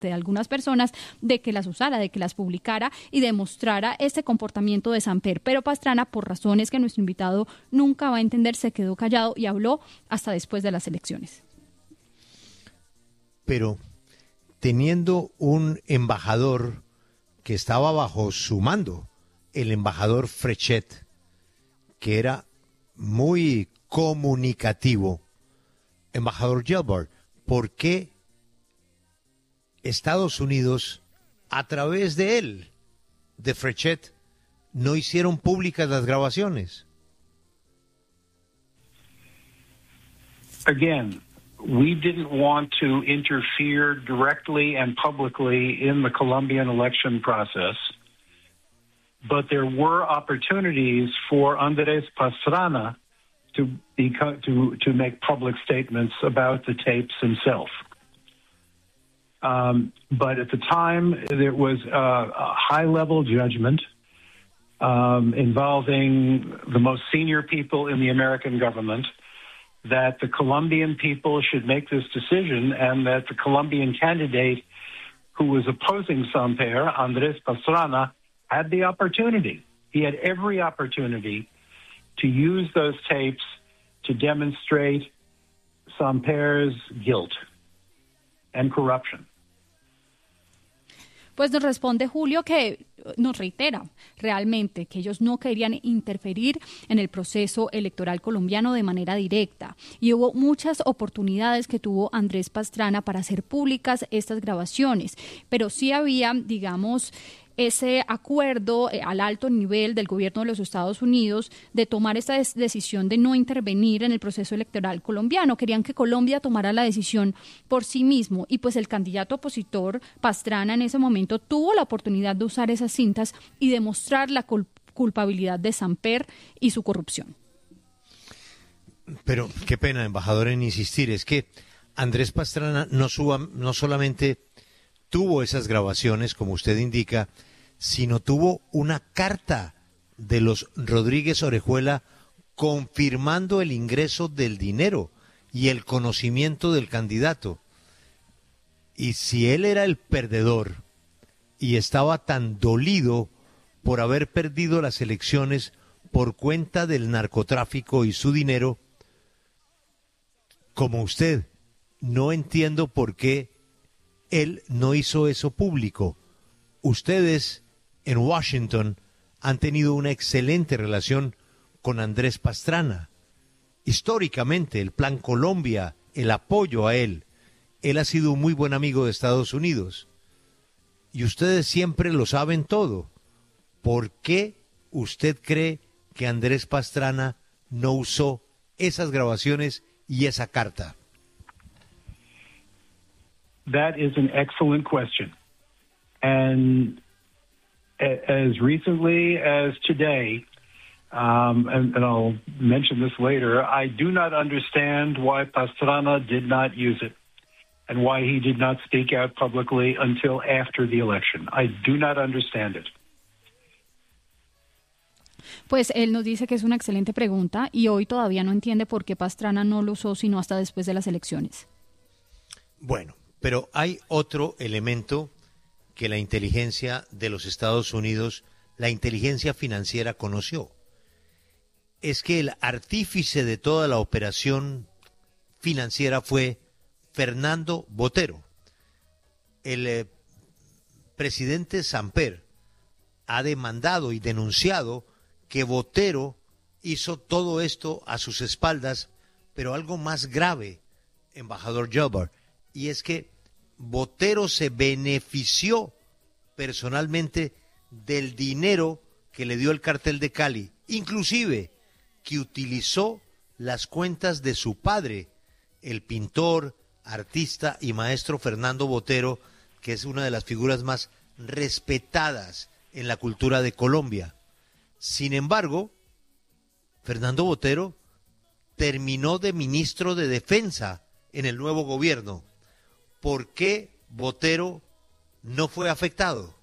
de algunas personas de que las usara, de que las publicara y demostrara este comportamiento de Samper. Pero Pastrana, por razones que nuestro invitado nunca va a entender, se quedó callado y habló hasta después de las elecciones. Pero teniendo un embajador que estaba bajo su mando, el embajador Frechet, que era muy comunicativo, embajador Gelbart, ¿por qué Estados Unidos, a través de él, de Frechet, no hicieron públicas las grabaciones? Again, we didn't want to interfere directly and publicly in the Colombian election process, but there were opportunities for Andrés Pastrana to make public statements about the tapes himself. But at the time, there was a high-level judgment involving the most senior people in the American government that the Colombian people should make this decision, and that the Colombian candidate who was opposing Samper, Andrés Pastrana, had the opportunity. He had every opportunity to use those tapes to demonstrate Samper's guilt and corruption. Pues nos responde Julio, que nos reitera realmente que ellos no querían interferir en el proceso electoral colombiano de manera directa, y hubo muchas oportunidades que tuvo Andrés Pastrana para hacer públicas estas grabaciones, pero sí había, digamos, ese acuerdo al alto nivel del gobierno de los Estados Unidos de tomar esta decisión de no intervenir en el proceso electoral colombiano. Querían que Colombia tomara la decisión por sí mismo, y pues el candidato opositor Pastrana en ese momento tuvo la oportunidad de usar esas cintas y demostrar la culpabilidad de Samper y su corrupción. Pero qué pena, embajador, en insistir, es que Andrés Pastrana no solamente tuvo esas grabaciones, como usted indica, sino tuvo una carta de los Rodríguez Orejuela confirmando el ingreso del dinero y el conocimiento del candidato. Y si él era el perdedor y estaba tan dolido por haber perdido las elecciones por cuenta del narcotráfico y su dinero, como usted, no entiendo por qué él no hizo eso público. Ustedes en Washington han tenido una excelente relación con Andrés Pastrana. Históricamente, el Plan Colombia, el apoyo a él ha sido un muy buen amigo de Estados Unidos. Y ustedes siempre lo saben todo. ¿Por qué usted cree que Andrés Pastrana no usó esas grabaciones y esa carta? That is an excellent question. And as recently as today, and I'll mention this later, I do not understand why Pastrana did not use it and why he did not speak out publicly until after the election. I do not understand it. Pues él nos dice que es una excelente pregunta y hoy todavía no entiende por qué Pastrana no lo usó sino hasta después de las elecciones. Bueno, pero hay otro elemento que la inteligencia de los Estados Unidos, la inteligencia financiera, conoció. Es que el artífice de toda la operación financiera fue Fernando Botero. El presidente Samper ha demandado y denunciado que Botero hizo todo esto a sus espaldas, pero algo más grave, embajador Gelbart, y es que Botero se benefició personalmente del dinero que le dio el cartel de Cali, inclusive que utilizó las cuentas de su padre, el pintor, artista y maestro Fernando Botero, que es una de las figuras más respetadas en la cultura de Colombia. Sin embargo, Fernando Botero terminó de ministro de Defensa en el nuevo gobierno. ¿Por qué Botero no fue afectado?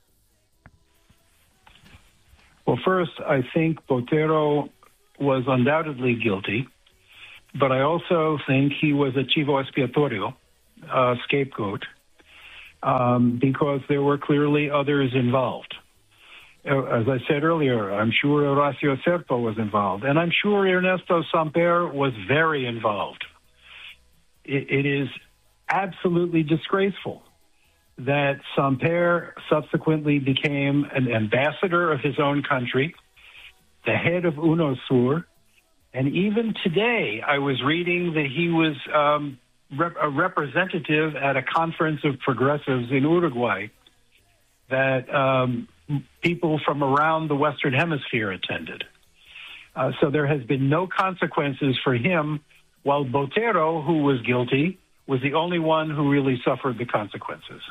Well, first, I think Botero was undoubtedly guilty, but I also think he was a chivo expiatorio, scapegoat, because there were clearly others involved. As I said earlier, I'm sure Horacio Serpa was involved, and I'm sure Ernesto Samper was very involved. It is absolutely disgraceful that Samper subsequently became an ambassador of his own country, the head of UNOSUR, and even today I was reading that he was a representative at a conference of progressives in Uruguay that people from around the Western Hemisphere attended. So there has been no consequences for him, while Botero, who was guilty, was the only one who really suffered the consequences.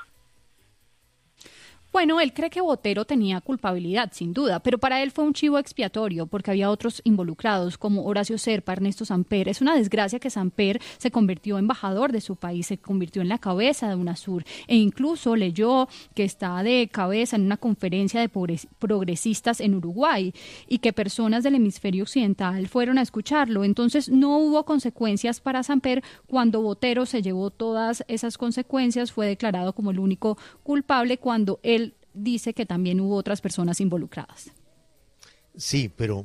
Bueno, él cree que Botero tenía culpabilidad, sin duda, pero para él fue un chivo expiatorio porque había otros involucrados como Horacio Serpa, Ernesto Samper. Es una desgracia que Samper se convirtió en embajador de su país, se convirtió en la cabeza de UNASUR e incluso leyó que está de cabeza en una conferencia de progresistas en Uruguay y que personas del hemisferio occidental fueron a escucharlo. Entonces no hubo consecuencias para Samper. Cuando Botero se llevó todas esas consecuencias, fue declarado como el único culpable cuando él dice que también hubo otras personas involucradas. Sí, pero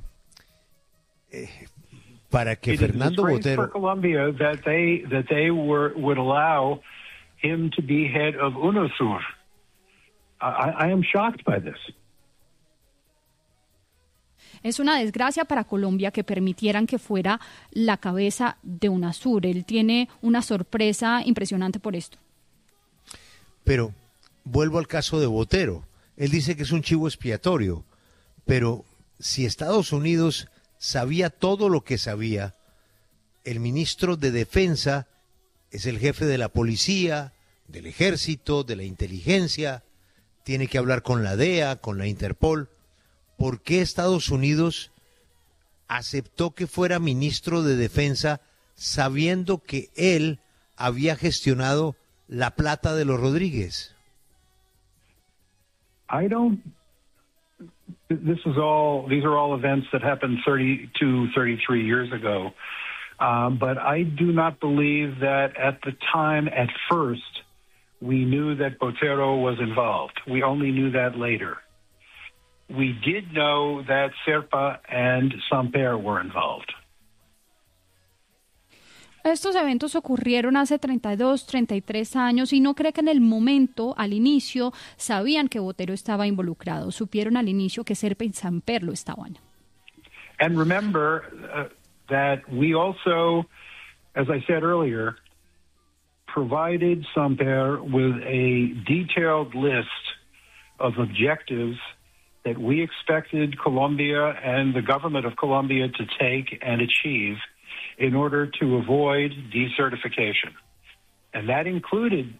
para que Fernando Botero... for Colombia that they would allow him to be head of UNOSUR. I am shocked by this. Es una desgracia para Colombia que permitieran que fuera la cabeza de UNASUR. Él tiene una sorpresa impresionante por esto. Pero vuelvo al caso de Botero. Él dice que es un chivo expiatorio, pero si Estados Unidos sabía todo lo que sabía, el ministro de Defensa es el jefe de la policía, del ejército, de la inteligencia, tiene que hablar con la DEA, con la Interpol. ¿Por qué Estados Unidos aceptó que fuera ministro de Defensa sabiendo que él había gestionado la plata de los Rodríguez? These are all events that happened 32, 33 years ago. But I do not believe that at the time, at first, we knew that Botero was involved. We only knew that later. We did know that Serpa and Samper were involved. Estos eventos ocurrieron hace 32, 33 años y no cree que en el momento, al inicio, sabían que Botero estaba involucrado. Supieron al inicio que Serpa y Samper lo estaban. And remember that we also, as I said earlier, provided Samper with a detailed list of objectives that we expected Colombia and the government of Colombia to take and achieve in order to avoid decertification. And that included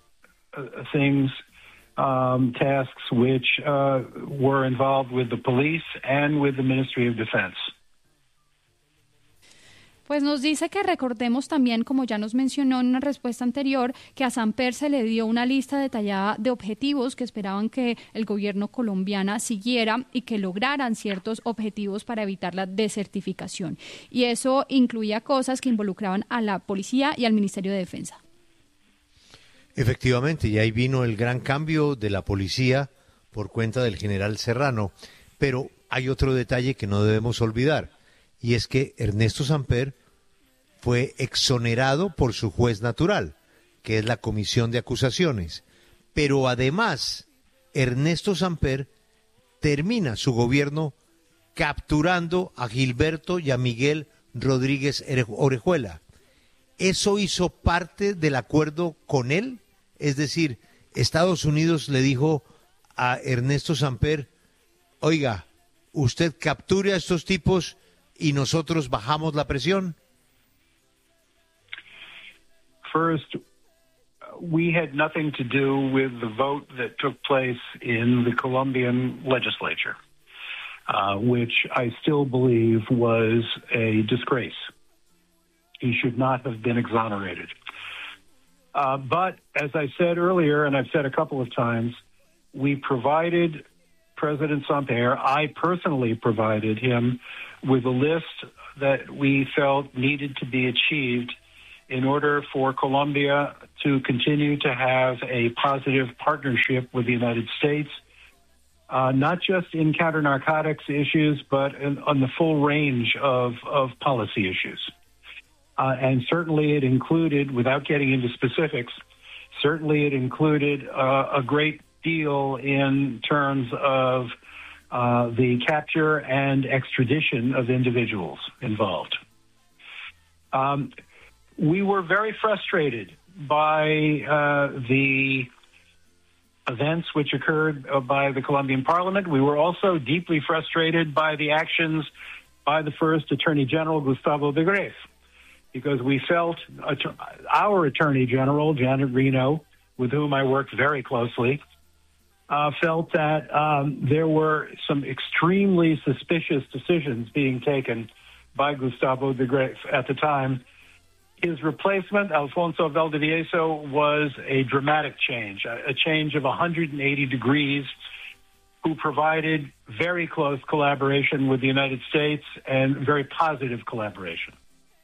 tasks which were involved with the police and with the Ministry of Defense. Pues nos dice que recordemos también, como ya nos mencionó en una respuesta anterior, que a Samper se le dio una lista detallada de objetivos que esperaban que el gobierno colombiano siguiera y que lograran ciertos objetivos para evitar la desertificación. Y eso incluía cosas que involucraban a la policía y al Ministerio de Defensa. Efectivamente, y ahí vino el gran cambio de la policía por cuenta del general Serrano. Pero hay otro detalle que no debemos olvidar. Y es que Ernesto Samper fue exonerado por su juez natural, que es la Comisión de Acusaciones. Pero además, Ernesto Samper termina su gobierno capturando a Gilberto y a Miguel Rodríguez Orejuela. ¿Eso hizo parte del acuerdo con él? Es decir, Estados Unidos le dijo a Ernesto Samper, oiga, usted capture a estos tipos y nosotros bajamos la presión. First, we had nothing to do with the vote that took place in the Colombian legislature, which I still believe was a disgrace. He should not have been exonerated. But as I said earlier, and I've said a couple of times, we provided President Samper, I personally provided him with a list that we felt needed to be achieved in order for Colombia to continue to have a positive partnership with the United States, not just in counter-narcotics issues, but on the full range of policy issues. And certainly it included, without getting into specifics, certainly it included a great deal in terms of the capture and extradition of individuals involved. We were very frustrated by the events which occurred by the Colombian Parliament. We were also deeply frustrated by the actions by the first Attorney General, Gustavo de Greiff, because we felt our Attorney General, Janet Reno, with whom I worked very closely, felt that there were some extremely suspicious decisions being taken by Gustavo de Greiff at the time. His replacement, Alfonso Valdivieso, was a dramatic change, a change of 180 degrees, who provided very close collaboration with the United States and very positive collaboration.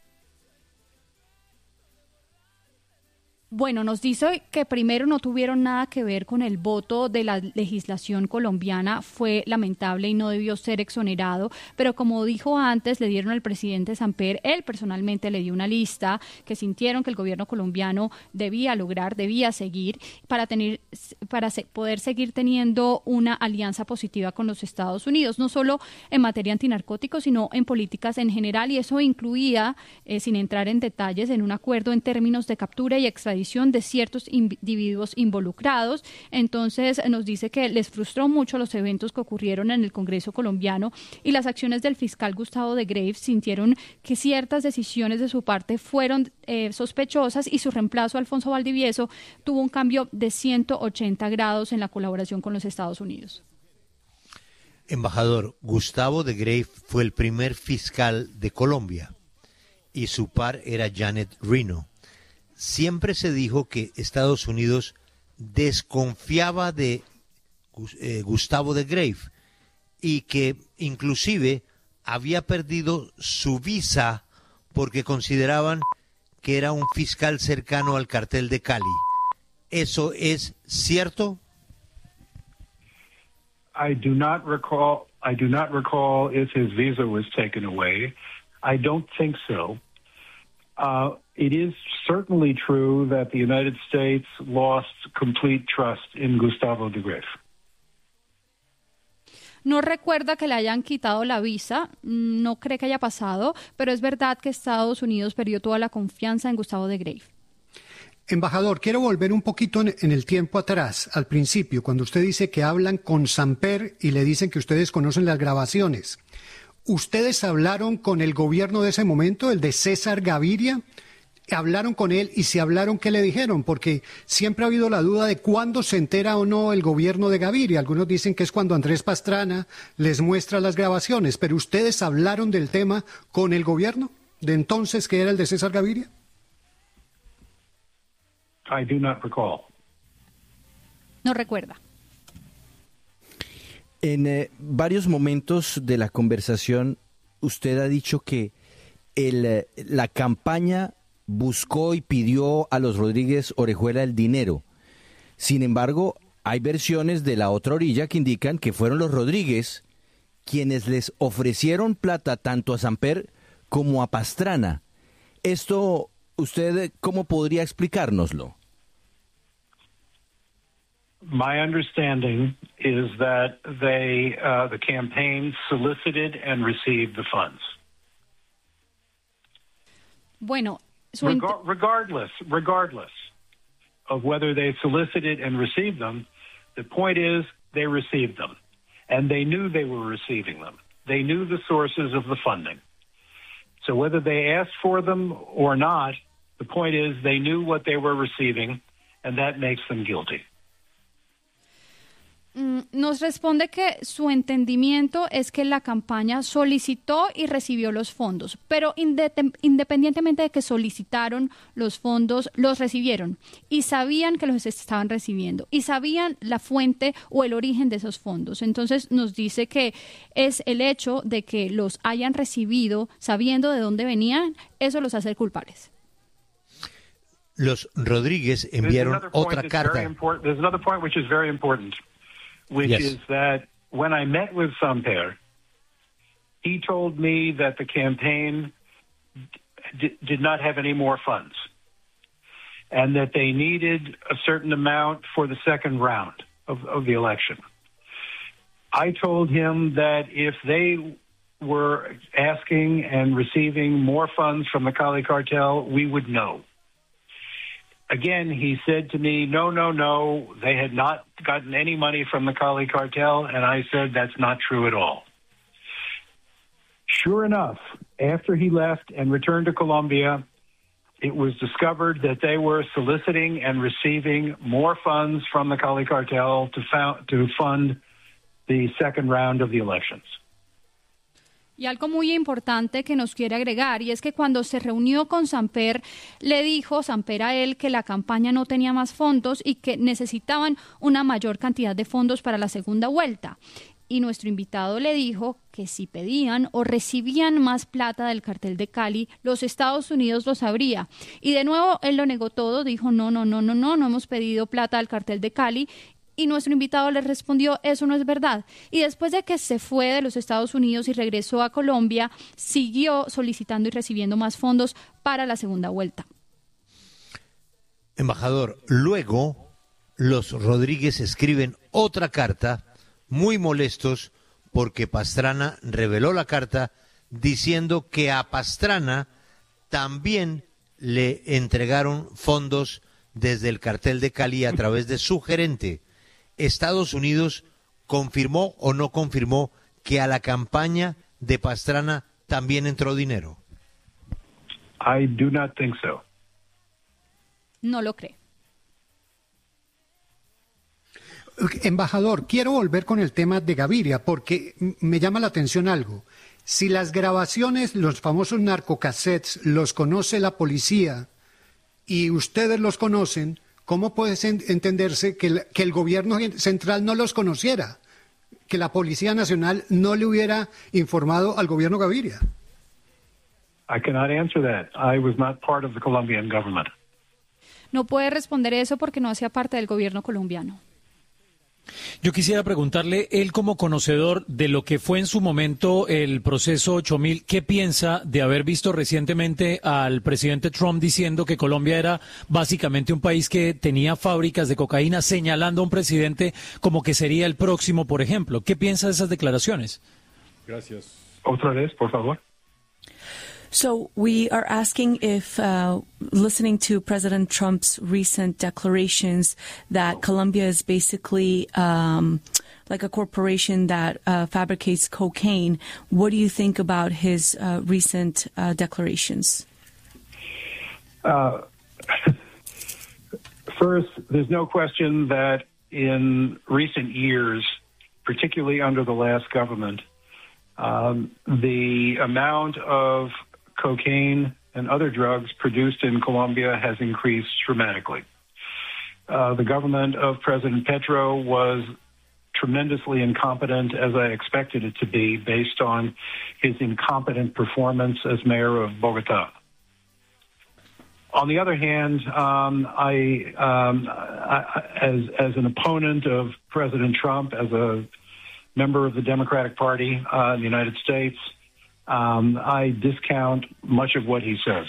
Bueno, nos dice que primero no tuvieron nada que ver con el voto de la legislación colombiana, fue lamentable y no debió ser exonerado, pero como dijo antes, le dieron al presidente Samper, él personalmente le dio una lista que sintieron que el gobierno colombiano debía lograr, debía seguir para poder seguir teniendo una alianza positiva con los Estados Unidos, no solo en materia antinarcóticos, sino en políticas en general, y eso incluía, sin entrar en detalles, en un acuerdo en términos de captura y extradición de ciertos individuos involucrados. Entonces nos dice que les frustró mucho los eventos que ocurrieron en el Congreso colombiano y las acciones del fiscal Gustavo de Greiff. Sintieron que ciertas decisiones de su parte fueron sospechosas y su reemplazo, Alfonso Valdivieso, tuvo un cambio de 180 grados en la colaboración con los Estados Unidos. Embajador, Gustavo de Greiff fue el primer fiscal de Colombia y su par era Janet Reno. Siempre se dijo que Estados Unidos desconfiaba de Gustavo de Greiff y que inclusive había perdido su visa porque consideraban que era un fiscal cercano al cartel de Cali. ¿Eso es cierto? I do not recall if his visa was taken away. I don't think so. It is certainly true that the United States lost complete trust in Gustavo de Greiff. No recuerda que le hayan quitado la visa, no cree que haya pasado, pero es verdad que Estados Unidos perdió toda la confianza en Gustavo de Greiff. Embajador, quiero volver un poquito en el tiempo atrás, al principio, cuando usted dice que hablan con Samper y le dicen que ustedes conocen las grabaciones. ¿Ustedes hablaron con el gobierno de ese momento, el de César Gaviria? ¿Hablaron con él? Y si hablaron, ¿qué le dijeron? Porque siempre ha habido la duda de cuándo se entera o no el gobierno de Gaviria. Algunos dicen que es cuando Andrés Pastrana les muestra las grabaciones, pero ¿ustedes hablaron del tema con el gobierno de entonces, que era el de César Gaviria? I do not recall. No recuerda. En varios momentos de la conversación, usted ha dicho que la campaña buscó y pidió a los Rodríguez Orejuela el dinero. Sin embargo, hay versiones de la otra orilla que indican que fueron los Rodríguez quienes les ofrecieron plata tanto a Samper como a Pastrana. Esto, ¿usted cómo podría explicárnoslo? My understanding is that the campaign solicited and received the funds. Bueno, regardless of whether they solicited and received them, the point is they received them, and they knew they were receiving them. They knew the sources of the funding. So whether they asked for them or not, the point is they knew what they were receiving, and that makes them guilty. Nos responde que su entendimiento es que la campaña solicitó y recibió los fondos, pero independientemente de que solicitaron los fondos, los recibieron y sabían que los estaban recibiendo y sabían la fuente o el origen de esos fondos. Entonces nos dice que es el hecho de que los hayan recibido sabiendo de dónde venían, eso los hace culpables. Los Rodríguez enviaron otra carta. There's another point which is very important, which Yes. is that when I met with Samper, he told me that the campaign did not have any more funds and that they needed a certain amount for the second round of the election. I told him that if they were asking and receiving more funds from the Cali cartel, we would know. Again, he said to me, no, they had not gotten any money from the Cali cartel, and I said that's not true at all. Sure enough, after he left and returned to Colombia, it was discovered that they were soliciting and receiving more funds from the Cali cartel to fund the second round of the elections. Y algo muy importante que nos quiere agregar, y es que cuando se reunió con Samper, le dijo Samper a él que la campaña no tenía más fondos y que necesitaban una mayor cantidad de fondos para la segunda vuelta. Y nuestro invitado le dijo que si pedían o recibían más plata del cartel de Cali, los Estados Unidos lo sabría. Y de nuevo él lo negó todo, dijo no hemos pedido plata del cartel de Cali. Y nuestro invitado le respondió, eso no es verdad. Y después de que se fue de los Estados Unidos y regresó a Colombia, siguió solicitando y recibiendo más fondos para la segunda vuelta. Embajador, luego los Rodríguez escriben otra carta muy molestos porque Pastrana reveló la carta diciendo que a Pastrana también le entregaron fondos desde el cartel de Cali a través de su gerente. ¿Estados Unidos confirmó o no confirmó que a la campaña de Pastrana también entró dinero? I do not think so. No lo cree. Embajador, quiero volver con el tema de Gaviria porque me llama la atención algo. Si las grabaciones, los famosos narcocassettes, los conoce la policía y ustedes los conocen, ¿cómo puede entenderse que el gobierno central no los conociera? Que la Policía Nacional no le hubiera informado al gobierno Gaviria. I cannot answer that. I was not part of the Colombian government. No puede responder eso porque no hacía parte del gobierno colombiano. Yo quisiera preguntarle, él como conocedor de lo que fue en su momento el proceso 8000, ¿qué piensa de haber visto recientemente al presidente Trump diciendo que Colombia era básicamente un país que tenía fábricas de cocaína, señalando a un presidente como que sería el próximo, por ejemplo? ¿Qué piensa de esas declaraciones? Gracias. Otra vez, por favor. So we are asking if, listening to President Trump's recent declarations that Colombia is basically like a corporation that fabricates cocaine, what do you think about his recent declarations? First, there's no question that in recent years, particularly under the last government, the amount of cocaine and other drugs produced in Colombia has increased dramatically. The government of President Petro was tremendously incompetent, as I expected it to be, based on his incompetent performance as mayor of Bogotá. On the other hand, as an opponent of President Trump, as a member of the Democratic Party in the United States, I discount much of what he says.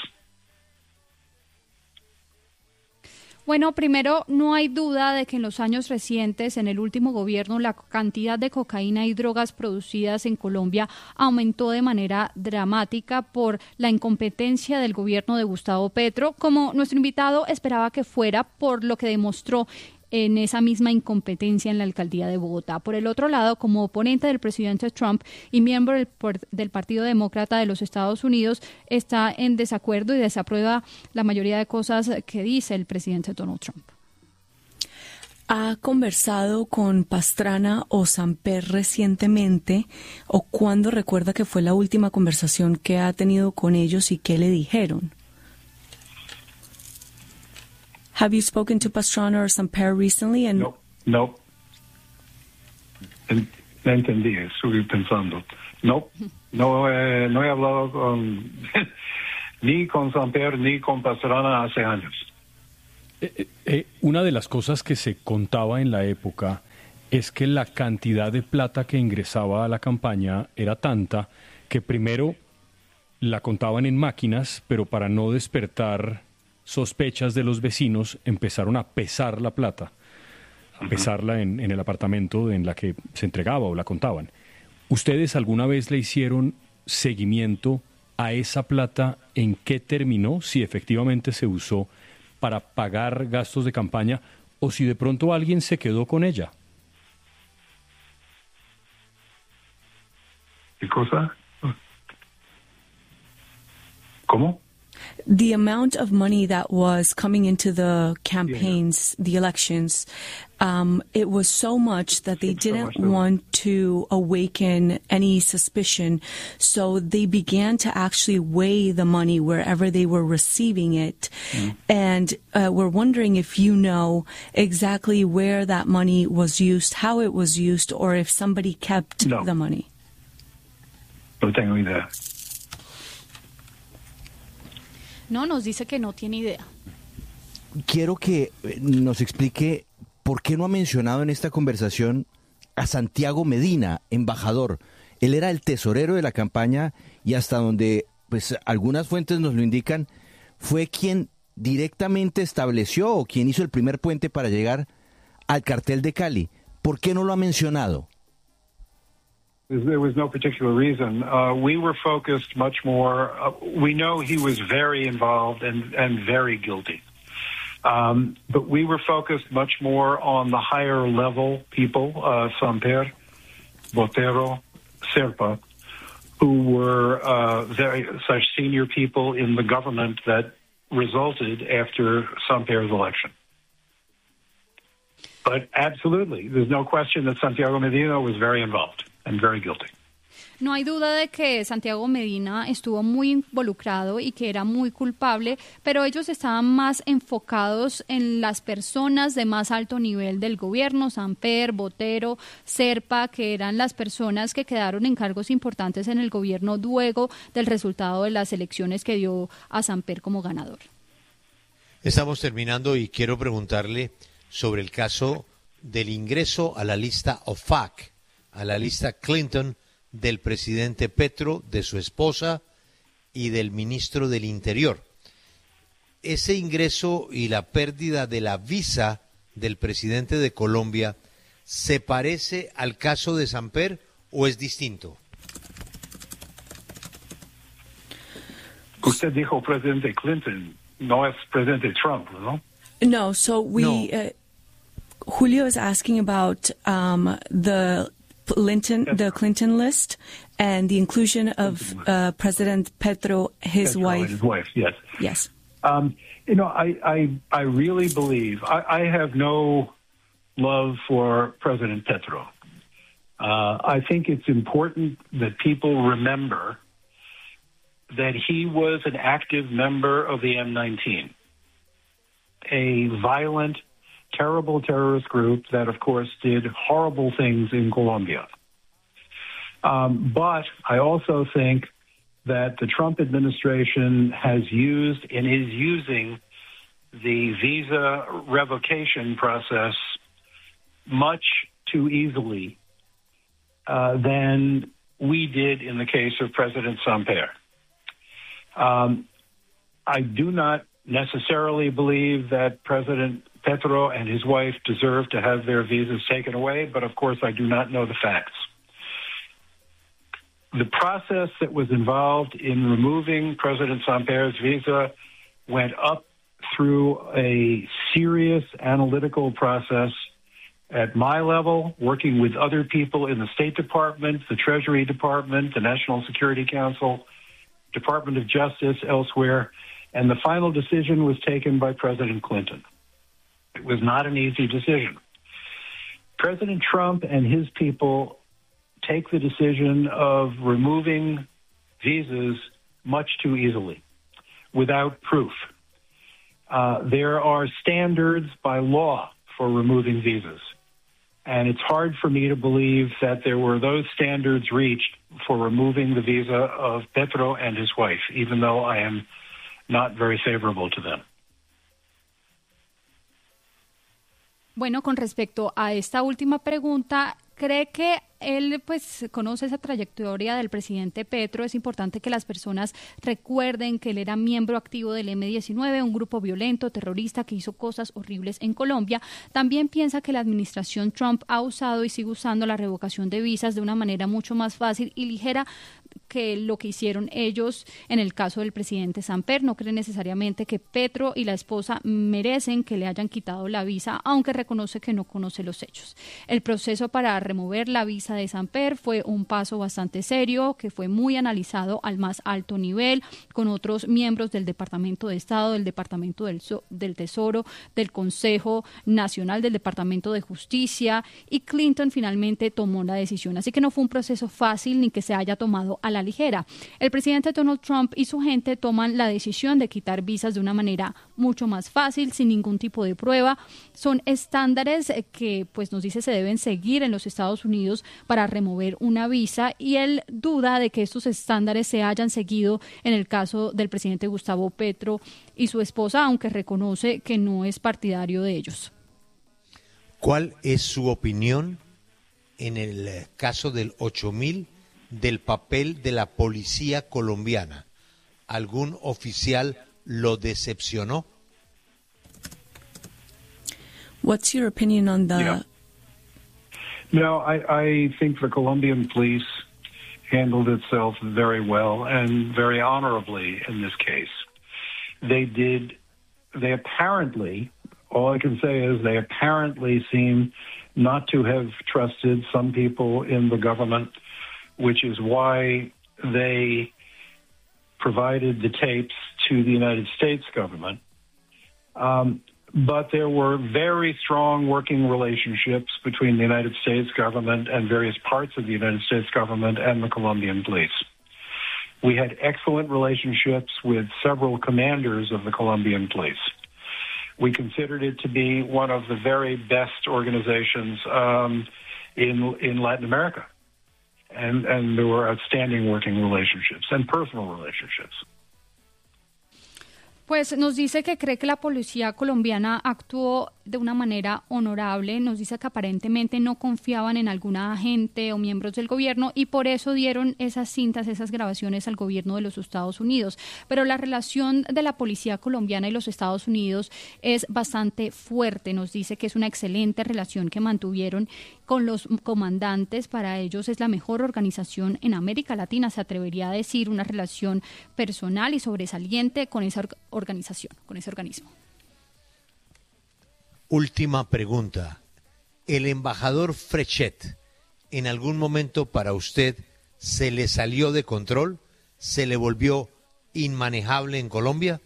Bueno, primero, no hay duda de que en los años recientes, en el último gobierno, la cantidad de cocaína y drogas producidas en Colombia aumentó de manera dramática por la incompetencia del gobierno de Gustavo Petro, como nuestro invitado esperaba que fuera, por lo que demostró en esa misma incompetencia en la alcaldía de Bogotá. Por el otro lado, como oponente del presidente Trump y miembro del Partido Demócrata de los Estados Unidos, está en desacuerdo y desaprueba la mayoría de cosas que dice el presidente Donald Trump. ¿Ha conversado con Pastrana o Samper recientemente? ¿O cuándo recuerda que fue la última conversación que ha tenido con ellos y qué le dijeron? Have you spoken to Pastrana or Samper recently? And No. Entendí, estuve pensando. No he hablado ni con Samper ni con Pastrana hace años. Una de las cosas que se contaba en la época es que la cantidad de plata que ingresaba a la campaña era tanta que primero la contaban en máquinas, pero para no despertar sospechas de los vecinos empezaron a pesar la plata, a pesarla en el apartamento en la que se entregaba o la contaban. ¿Ustedes alguna vez le hicieron seguimiento a esa plata? ¿En qué terminó? Si efectivamente se usó para pagar gastos de campaña o si de pronto alguien se quedó con ella. ¿Qué cosa? ¿Cómo? The amount of money that was coming into the campaigns, the elections, it was so much that they didn't want to awaken any suspicion. So they began to actually weigh the money wherever they were receiving it. And we're wondering if you know exactly where that money was used, how it was used, or if somebody kept the money. No tengo idea. No, nos dice que no tiene idea. Quiero que nos explique por qué no ha mencionado en esta conversación a Santiago Medina, embajador. Él era el tesorero de la campaña y hasta donde pues algunas fuentes nos lo indican, fue quien directamente estableció o quien hizo el primer puente para llegar al cartel de Cali. ¿Por qué no lo ha mencionado? There was no particular reason. We were focused much more. We know he was very involved and very guilty. But we were focused much more on the higher level people, Samper, Botero, Serpa, who were such senior people in the government that resulted after Samper's election. But absolutely, there's no question that Santiago Medina was very involved and very guilty. No hay duda de que Santiago Medina estuvo muy involucrado y que era muy culpable, pero ellos estaban más enfocados en las personas de más alto nivel del gobierno, Samper, Botero, Serpa, que eran las personas que quedaron en cargos importantes en el gobierno luego del resultado de las elecciones que dio a Samper como ganador. Estamos terminando y quiero preguntarle sobre el caso del ingreso a la lista OFAC, a la lista Clinton, del presidente Petro, de su esposa y del ministro del Interior. Ese ingreso y la pérdida de la visa del presidente de Colombia, ¿se parece al caso de Samper o es distinto? Usted dijo presidente Clinton, no es presidente Trump, ¿no? No, so Julio is asking about the Clinton list and the inclusion of President Petro, his wife. His wife, yes. Yes. I really believe, I have no love for President Petro. I think it's important that people remember that he was an active member of the M19, a violent, terrible terrorist group that, of course, did horrible things in Colombia. But I also think that the Trump administration has used and is using the visa revocation process much too easily than we did in the case of President Samper. I do not necessarily believe that President Petro and his wife deserve to have their visas taken away, but of course I do not know the facts. The process that was involved in removing President Samper's visa went up through a serious analytical process at my level, working with other people in the State Department, the Treasury Department, the National Security Council, Department of Justice, elsewhere, and the final decision was taken by President Clinton. It was not an easy decision. President Trump and his people take the decision of removing visas much too easily, without proof. There are standards by law for removing visas, and it's hard for me to believe that there were those standards reached for removing the visa of Petro and his wife, even though I am not very favorable to them. Bueno, con respecto a esta última pregunta, ¿cree que él pues conoce esa trayectoria del presidente Petro? Es importante que las personas recuerden que él era miembro activo del M-19, un grupo violento, terrorista, que hizo cosas horribles en Colombia. También piensa que la administración Trump ha usado y sigue usando la revocación de visas de una manera mucho más fácil y ligera que lo que hicieron ellos en el caso del presidente Samper. No cree necesariamente que Petro y la esposa merecen que le hayan quitado la visa, aunque reconoce que no conoce los hechos. El proceso para remover la visa de Samper fue un paso bastante serio, que fue muy analizado al más alto nivel, con otros miembros del Departamento de Estado, del Departamento del Tesoro, del Consejo Nacional, del Departamento de Justicia, y Clinton finalmente tomó la decisión. Así que no fue un proceso fácil ni que se haya tomado a la ligera. El presidente Donald Trump y su gente toman la decisión de quitar visas de una manera mucho más fácil, sin ningún tipo de prueba. Son estándares que pues nos dice se deben seguir en los Estados Unidos para remover una visa, y él duda de que estos estándares se hayan seguido en el caso del presidente Gustavo Petro y su esposa, aunque reconoce que no es partidario de ellos. ¿Cuál es su opinión en el caso del 8000 del papel de la policía colombiana? ¿Algún oficial lo decepcionó? What's your opinion on the... Yeah. No, I think the Colombian police handled itself very well and very honorably in this case. They apparently, all I can say is they apparently seem not to have trusted some people in the government, which is why they provided the tapes to the United States government. But there were very strong working relationships between the United States government and various parts of the United States government and the Colombian police. We had excellent relationships with several commanders of the Colombian police. We considered it to be one of the very best organizations in Latin America. And there were outstanding working relationships and personal relationships. Pues nos dice que cree que la policía colombiana actuó de una manera honorable. Nos dice que aparentemente no confiaban en alguna agente o miembros del gobierno y por eso dieron esas cintas, esas grabaciones al gobierno de los Estados Unidos. Pero la relación de la policía colombiana y los Estados Unidos es bastante fuerte. Nos dice que es una excelente relación que mantuvieron con los comandantes. Para ellos es la mejor organización en América Latina, se atrevería a decir, una relación personal y sobresaliente con esa organización, con ese organismo. Última pregunta. ¿El embajador Frechet en algún momento para usted se le salió de control? ¿Se le volvió inmanejable en Colombia?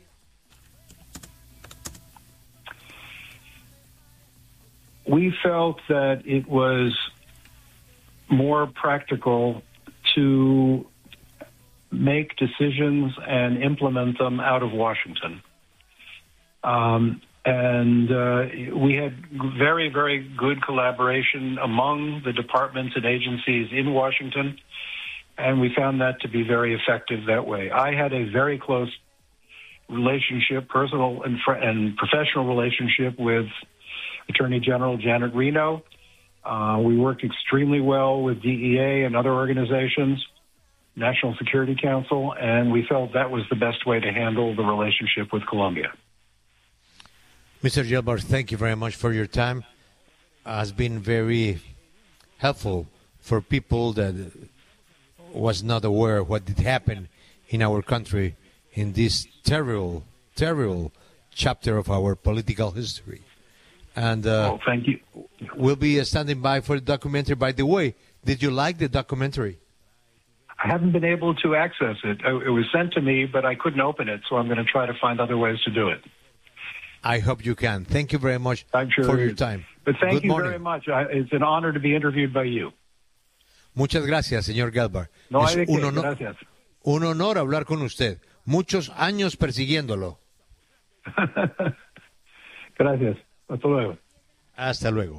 We felt that it was more practical to make decisions and implement them out of Washington. We had very, very good collaboration among the departments and agencies in Washington, and we found that to be very effective that way. I had a very close relationship, personal and professional relationship with Attorney General Janet Reno. We worked extremely well with DEA and other organizations, National Security Council, and we felt that was the best way to handle the relationship with Colombia. Mr. Gelbar, thank you very much for your time. Has been very helpful for people that was not aware of what did happen in our country in this terrible, terrible chapter of our political history. And thank you. We'll be standing by for the documentary. By the way, did you like the documentary? I haven't been able to access it. It was sent to me, but I couldn't open it, so I'm going to try to find other ways to do it. I hope you can. Thank you very much for your time. But thank you very much. It's an honor to be interviewed by you. Muchas gracias, señor Gelbar. No hay de qué, un honor, gracias. Un honor hablar con usted. Muchos años persiguiéndolo. Gracias. Hasta luego. Hasta luego.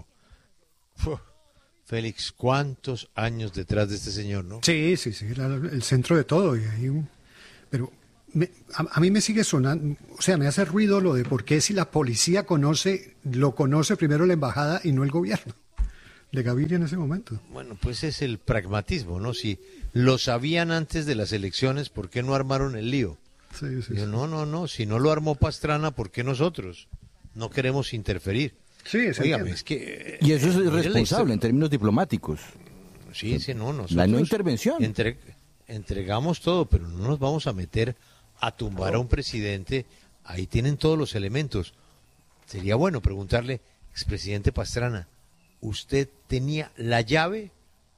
Félix, ¿cuántos años detrás de este señor, no? Sí, era el centro de todo. Pero a mí me sigue sonando, o sea, me hace ruido lo de por qué si la policía lo conoce primero la embajada y no el gobierno de Gaviria en ese momento. Bueno, pues es el pragmatismo, ¿no? Si lo sabían antes de las elecciones, ¿por qué no armaron el lío? Sí, Digo, no, si no lo armó Pastrana, ¿por qué nosotros? No queremos interferir. Sí, Óigame, es que... Y eso es irresponsable en términos diplomáticos. Sí, no, nosotros... La no intervención. Entregamos todo, pero no nos vamos a meter a tumbar a un presidente. Ahí tienen todos los elementos. Sería bueno preguntarle, expresidente Pastrana, ¿usted tenía la llave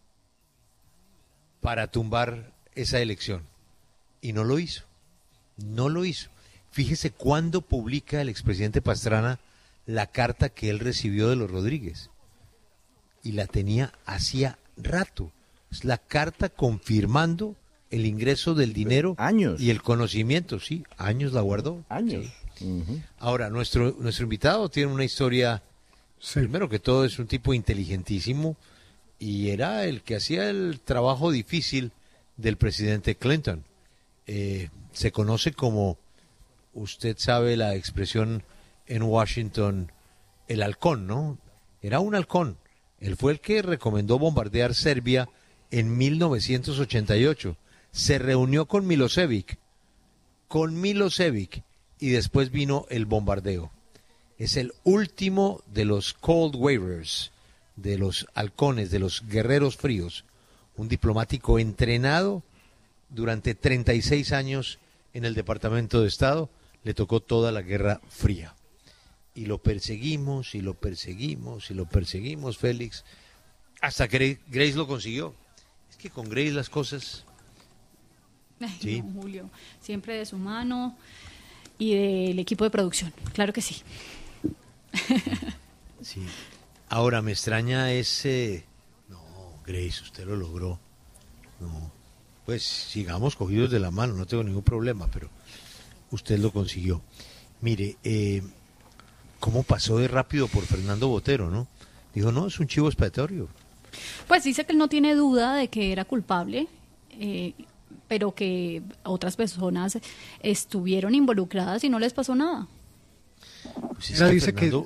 para tumbar esa elección? Y no lo hizo. No lo hizo. Fíjese cuándo publica el expresidente Pastrana la carta que él recibió de los Rodríguez. Y la tenía hacía rato. Es la carta confirmando el ingreso del dinero años. Y el conocimiento. Sí, años la guardó. Años. Sí. Uh-huh. Ahora, nuestro invitado tiene una historia, sí. Primero que todo es un tipo inteligentísimo y era el que hacía el trabajo difícil del presidente Clinton. Se conoce como, usted sabe la expresión en Washington, el halcón, ¿no? Era un halcón. Él fue el que recomendó bombardear Serbia en 1988. Se reunió con Milosevic, y después vino el bombardeo. Es el último de los Cold Warriors, de los halcones, de los guerreros fríos. Un diplomático entrenado durante 36 años en el Departamento de Estado. Le tocó toda la Guerra Fría. Y lo perseguimos, Félix, hasta que Grace lo consiguió. Es que con Grace las cosas... Sí. No, Julio, siempre de su mano y del equipo de producción, claro que sí. Sí. Ahora me extraña ese... No, Grace, usted lo logró. No, pues sigamos cogidos de la mano, no tengo ningún problema, pero usted lo consiguió. Mire, cómo pasó de rápido por Fernando Botero, ¿no? Dijo, no, es un chivo expiatorio. Pues dice que él no tiene duda de que era culpable, pero que otras personas estuvieron involucradas y no les pasó nada. Pues Ella dice Fernando...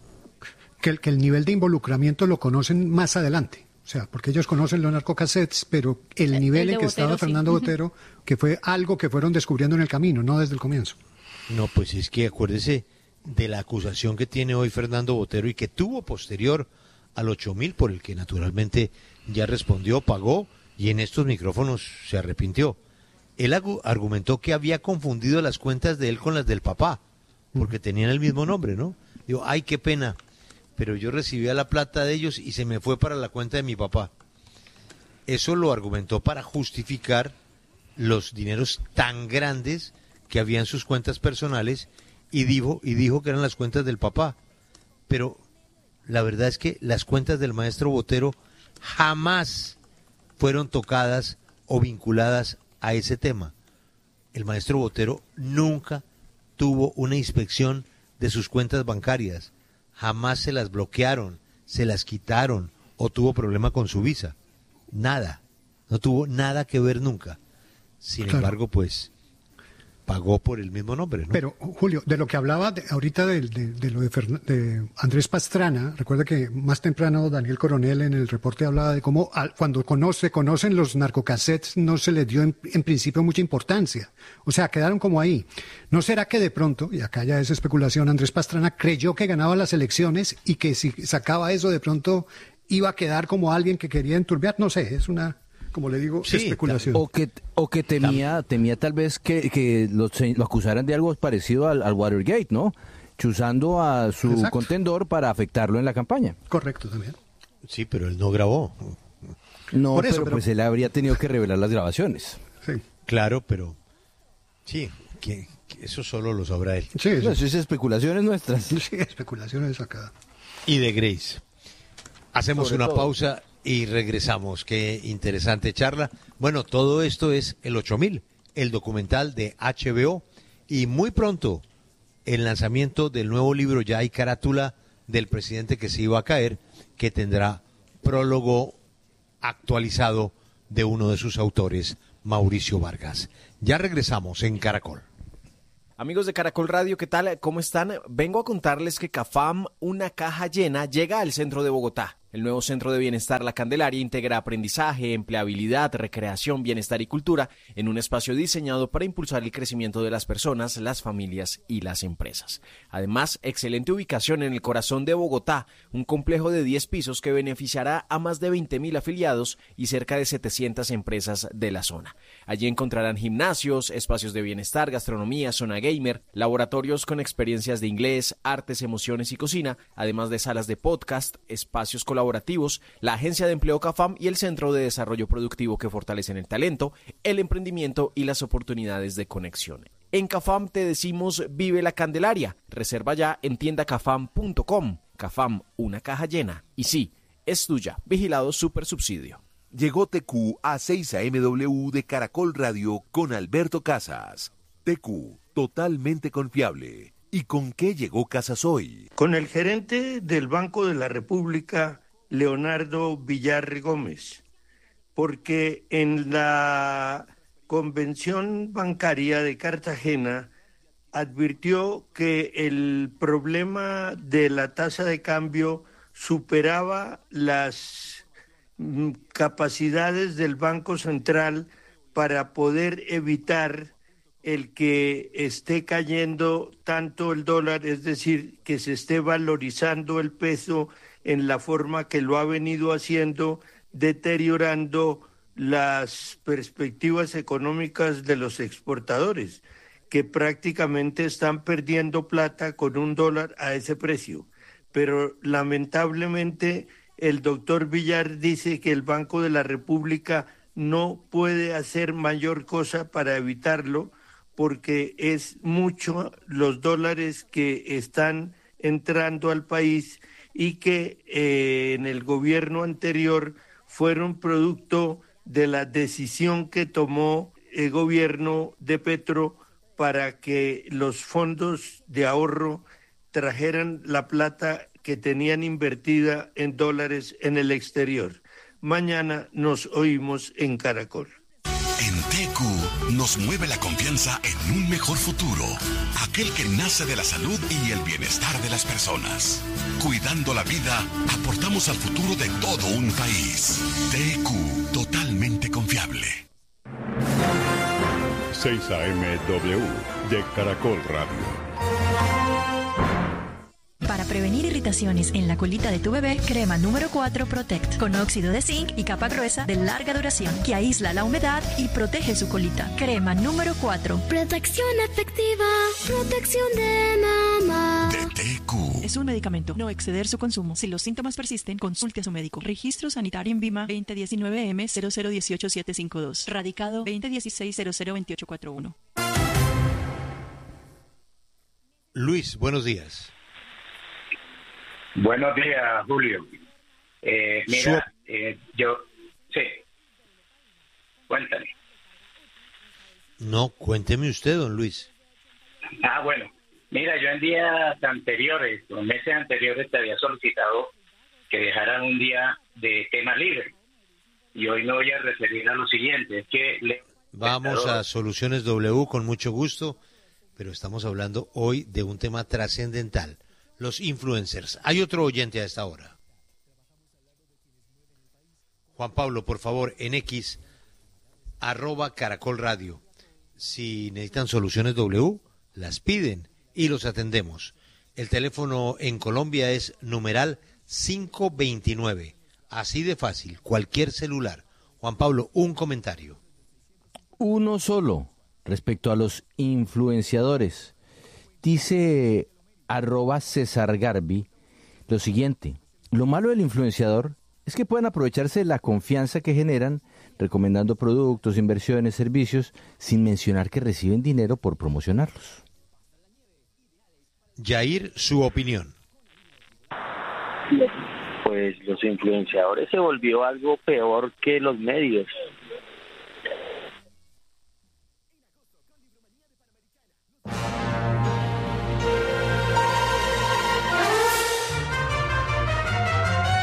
que el nivel de involucramiento lo conocen más adelante. O sea, porque ellos conocen los narcocassettes, pero el nivel en que Botero, estaba Fernando sí. Botero, que fue algo que fueron descubriendo en el camino, no desde el comienzo. No, pues es que acuérdese de la acusación que tiene hoy Fernando Botero y que tuvo posterior al 8.000, por el que naturalmente ya respondió, pagó y en estos micrófonos se arrepintió. Él argumentó que había confundido las cuentas de él con las del papá, porque tenían el mismo nombre, ¿no? Digo, ay, qué pena, pero yo recibía la plata de ellos y se me fue para la cuenta de mi papá. Eso lo argumentó para justificar los dineros tan grandes que había en sus cuentas personales y dijo que eran las cuentas del papá. Pero la verdad es que las cuentas del maestro Botero jamás fueron tocadas o vinculadas a ese tema. El maestro Botero nunca tuvo una inspección de sus cuentas bancarias. Jamás se las bloquearon, se las quitaron o tuvo problema con su visa. Nada. No tuvo nada que ver nunca. Sin embargo, pues pagó por el mismo nombre, ¿no? Pero, Julio, de lo que hablaba ahorita de lo de Andrés Pastrana, recuerda que más temprano Daniel Coronel en el reporte hablaba de cómo cuando conocen los narcocassettes no se les dio en principio mucha importancia. O sea, quedaron como ahí. ¿No será que de pronto, y acá ya es especulación, Andrés Pastrana creyó que ganaba las elecciones y que si sacaba eso de pronto iba a quedar como alguien que quería enturbiar? No sé, es una... como le digo, sí, especulación. O que temía tal vez que lo acusaran de algo parecido al Watergate, ¿no? Chuzando a su Exacto. contendor para afectarlo en la campaña. Correcto, también. Sí, pero él no grabó. No, Por eso, pero pues él habría tenido que revelar las grabaciones. Sí, Claro, pero sí, que eso solo lo sabrá él. sí, No, eso es especulaciones nuestras. sí, especulaciones acá. Y de Grace. Hacemos Sobre una todo. pausa y regresamos. Qué interesante charla. Bueno, todo esto es el 8000, el documental de HBO, y muy pronto el lanzamiento del nuevo libro, ya hay carátula del presidente que se iba a caer, que tendrá prólogo actualizado de uno de sus autores, Mauricio Vargas. Ya regresamos en Caracol. Amigos de Caracol Radio, ¿qué tal? ¿Cómo están? Vengo a contarles que CAFAM, una caja llena, llega al centro de Bogotá. El nuevo Centro de Bienestar La Candelaria integra aprendizaje, empleabilidad, recreación, bienestar y cultura en un espacio diseñado para impulsar el crecimiento de las personas, las familias y las empresas. Además, excelente ubicación en el corazón de Bogotá, un complejo de 10 pisos que beneficiará a más de 20.000 afiliados y cerca de 700 empresas de la zona. Allí encontrarán gimnasios, espacios de bienestar, gastronomía, zona gamer, laboratorios con experiencias de inglés, artes, emociones y cocina, además de salas de podcast, espacios colaborativos, la Agencia de Empleo CAFAM y el Centro de Desarrollo Productivo que fortalecen el talento, el emprendimiento y las oportunidades de conexión. En CAFAM te decimos vive la Candelaria. Reserva ya en tiendacafam.com. CAFAM, una caja llena. Y sí, es tuya. Vigilado Supersubsidio. Llegó TQ a 6 AMW de Caracol Radio con Alberto Casas. TQ, totalmente confiable. ¿Y con qué llegó Casas hoy? Con el gerente del Banco de la República, Leonardo Villar Gómez, porque en la Convención Bancaria de Cartagena advirtió que el problema de la tasa de cambio superaba las capacidades del Banco Central para poder evitar el que esté cayendo tanto el dólar, es decir, que se esté valorizando el peso en la forma que lo ha venido haciendo, deteriorando las perspectivas económicas de los exportadores, que prácticamente están perdiendo plata con un dólar a ese precio. Pero lamentablemente el doctor Villar dice que el Banco de la República no puede hacer mayor cosa para evitarlo, porque es mucho los dólares que están entrando al país y que en el gobierno anterior fueron producto de la decisión que tomó el gobierno de Petro para que los fondos de ahorro trajeran la plata que tenían invertida en dólares en el exterior. Mañana nos oímos en Caracol. En TQ nos mueve la confianza en un mejor futuro, aquel que nace de la salud y el bienestar de las personas. Cuidando la vida, aportamos al futuro de todo un país. TQ, totalmente confiable. 6 AMW de Caracol Radio. Para prevenir irritaciones en la colita de tu bebé, crema número 4 Protect, con óxido de zinc y capa gruesa de larga duración, que aísla la humedad y protege su colita. Crema número 4. Protección efectiva, protección de mamá. De TQ. Es un medicamento, no exceder su consumo. Si los síntomas persisten, consulte a su médico. Registro sanitario en VIMA 2019M 0018752. Radicado 2016-002841. Luis, buenos días. Buenos días, Julio. Mira, yo... Sí. Cuéntame. No, cuénteme usted, don Luis. Bueno. Mira, yo en días anteriores, o meses anteriores, te había solicitado que dejaran un día de tema libre. Y hoy me voy a referir a lo siguiente. Es que Vamos a Soluciones W con mucho gusto, pero estamos hablando hoy de un tema trascendental. Los influencers. Hay otro oyente a esta hora. Juan Pablo, por favor, en X, @Caracol Radio. Si necesitan Soluciones W, las piden y los atendemos. El teléfono en Colombia es numeral 529. Así de fácil, cualquier celular. Juan Pablo, un comentario. Uno solo respecto a los influenciadores. Dice @César Garbi lo siguiente: lo malo del influenciador es que pueden aprovecharse de la confianza que generan recomendando productos, inversiones, servicios, sin mencionar que reciben dinero por promocionarlos. Yair, su opinión. Pues los influenciadores se volvió algo peor que los medios.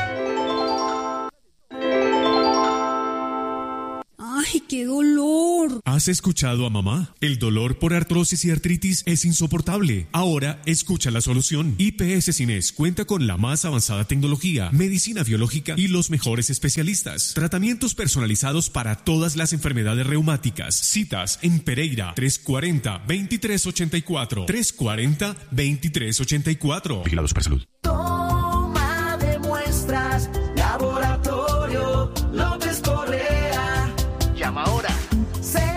¡Ay, qué dolor! ¿Has escuchado a mamá? El dolor por artrosis y artritis es insoportable. Ahora escucha la solución. IPS Cines cuenta con la más avanzada tecnología, medicina biológica y los mejores especialistas. Tratamientos personalizados para todas las enfermedades reumáticas. Citas en Pereira 340-2384. 340-2384. Vigilado Supersalud.